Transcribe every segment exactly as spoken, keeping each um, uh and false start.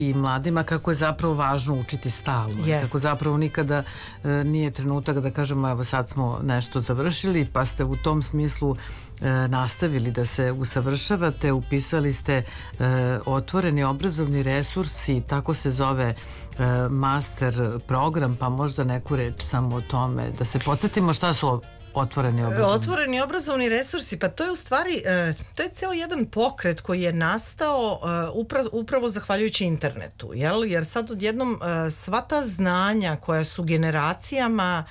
i mladima kako je zapravo važno učiti stalno. Yes. Kako zapravo nikada e, nije trenutak da kažemo evo sad smo nešto završili, pa ste u tom smislu e, nastavili da se usavršavate, upisali ste e, otvoreni obrazovni resursi, tako se zove e, master program, pa možda neku reč samo o tome, da se podsjetimo šta su otvoreni obrazovni. Otvoreni obrazovni resursi, pa to je u stvari, to je ceo jedan pokret koji je nastao upravo, upravo zahvaljujući internetu, jel? Jer sad odjednom sva ta znanja koja su generacijama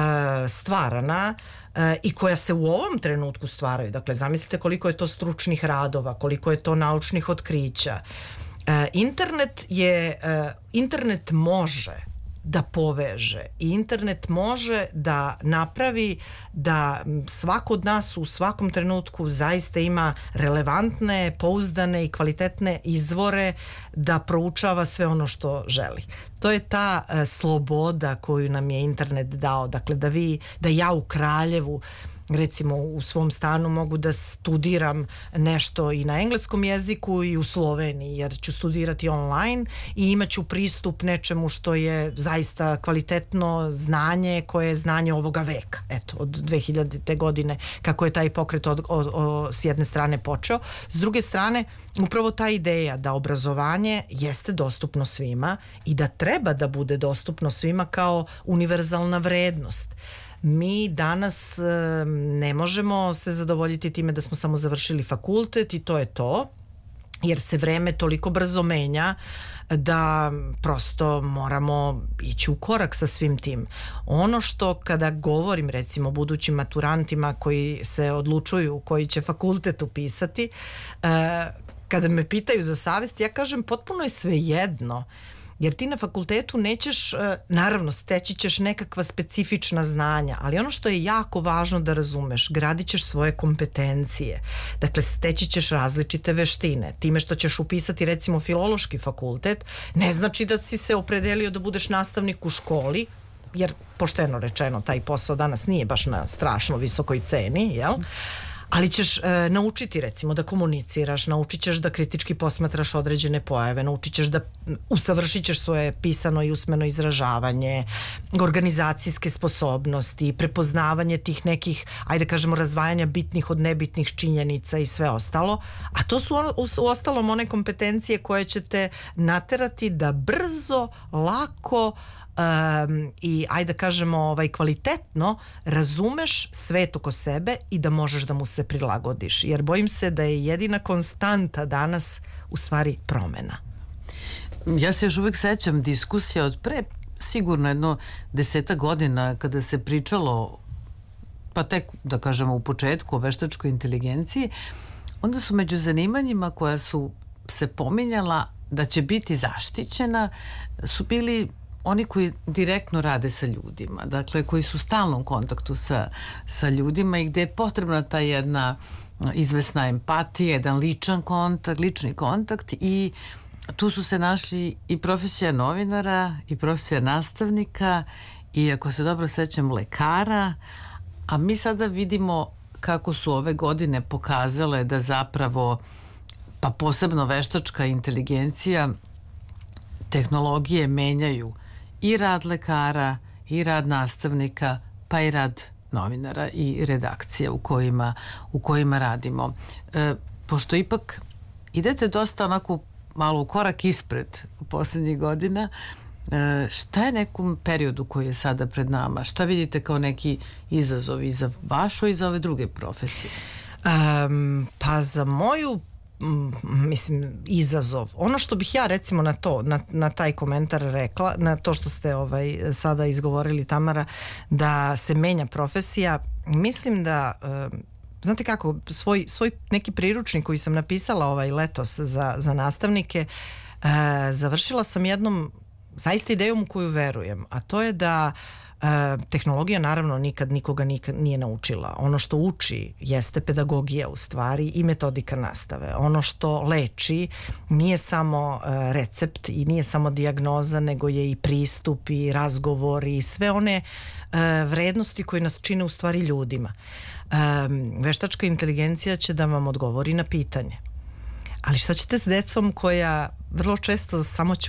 stvarana i koja se u ovom trenutku stvaraju, dakle zamislite koliko je to stručnih radova, koliko je to naučnih otkrića. Internet je, internet može da poveže i internet može da napravi da svako od nas u svakom trenutku zaista ima relevantne, pouzdane i kvalitetne izvore da proučava sve ono što želi. To je ta uh, sloboda koju nam je internet dao. Dakle, da vi, da ja u Kraljevu recimo u svom stanu mogu da studiram nešto i na engleskom jeziku i u Sloveniji, jer ću studirati online i imaću pristup nečemu što je zaista kvalitetno znanje, koje je znanje ovoga veka, eto, od dve hiljadite godine kako je taj pokret od, od, od, s jedne strane počeo. S druge strane, upravo ta ideja da obrazovanje jeste dostupno svima i da treba da bude dostupno svima kao univerzalna vrednost. Mi danas e, ne možemo se zadovoljiti time da smo samo završili fakultet i to je to, jer se vreme toliko brzo menja da prosto moramo ići u korak sa svim tim. Ono što kada govorim recimo budućim maturantima koji se odlučuju koji će fakultet upisati, e, kada me pitaju za savest, ja kažem potpuno je svejedno. Jer ti na fakultetu nećeš, naravno, steći ćeš nekakva specifična znanja, ali ono što je jako važno da razumeš, gradit ćeš svoje kompetencije. Dakle, steći ćeš različite veštine. Time što ćeš upisati, recimo, filološki fakultet, ne znači da si se opredelio da budeš nastavnik u školi, jer, pošteno rečeno, taj posao danas nije baš na strašno visokoj ceni, jel? Ali ćeš e, naučiti recimo da komuniciraš, naučit ćeš da kritički posmatraš određene pojave, naučit ćeš da usavršit ćeš svoje pisano i usmeno izražavanje, organizacijske sposobnosti, prepoznavanje tih nekih, ajde kažemo, razdvajanja bitnih od nebitnih činjenica i sve ostalo, a to su on, u ostalom one kompetencije koje će te naterati da brzo, lako Um, i ajde kažemo ovaj, kvalitetno razumeš svet oko sebe i da možeš da mu se prilagodiš, jer bojim se da je jedina konstanta danas u stvari promena. Ja se još uvijek sećam diskusija od pre sigurno jedno deseta godina kada se pričalo, pa tek da kažemo u početku, o veštačkoj inteligenciji, onda su među zanimanjima koja su se pominjala da će biti zaštićena su bili oni koji direktno rade sa ljudima, dakle koji su u stalnom kontaktu sa, sa ljudima i gde je potrebna ta jedna izvesna empatija, jedan ličan kontakt, lični kontakt i tu su se našli i profesija novinara i profesija nastavnika i ako se dobro sećam lekara, a mi sada vidimo kako su ove godine pokazale da zapravo, pa posebno veštačka inteligencija, tehnologije menjaju i rad lekara, i rad nastavnika, pa i rad novinara i redakcija u kojima, u kojima radimo. E, pošto ipak idete dosta onako malo u korak ispred u posljednjih godina, e, šta je nekom periodu koji je sada pred nama? Šta vidite kao neki izazovi i za vašu i za ove druge profesije? Um, pa za moju mislim, izazov. Ono što bih ja recimo na to, na, na taj komentar rekla, na to što ste ovaj, sada izgovorili, Tamara, da se menja profesija, mislim da um, znate kako, svoj, svoj neki priručnik koji sam napisala ovaj letos za, za nastavnike, uh, završila sam jednom zaista idejom u koju verujem, a to je da E, tehnologija naravno nikad nikoga nikad nije naučila. Ono što uči jeste pedagogija u stvari i metodika nastave. Ono što leči nije samo e, recept i nije samo dijagnoza, nego je i pristup i razgovor i sve one e, vrednosti koje nas čine u stvari ljudima. E, veštačka inteligencija će da vam odgovori na pitanje. Ali šta ćete s decom koja vrlo često samo